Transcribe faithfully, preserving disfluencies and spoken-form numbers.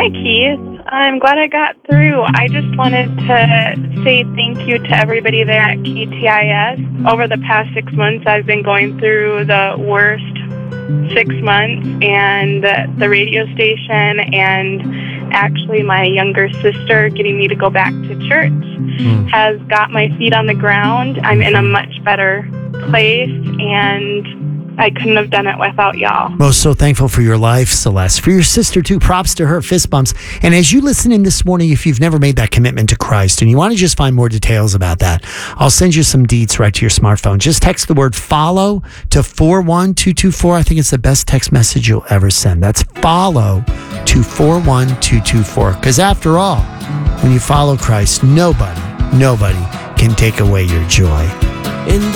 Hi, Keith. I'm glad I got through. I just wanted to say thank you to everybody there at K T I S. Over the past six months, I've been going through the worst six months, and the radio station and actually my younger sister getting me to go back to church mm. has got my feet on the ground. I'm in a much better place, and I couldn't have done it without y'all. Well, so thankful for your life, Celeste. For your sister, too. Props to her. Fist bumps. And as you listen in this morning, if you've never made that commitment to Christ and you want to just find more details about that, I'll send you some deets right to your smartphone. Just text the word follow to four one two two four. I think it's the best text message you'll ever send. That's follow to four one two two four. Because after all, when you follow Christ, nobody, nobody can take away your joy. In the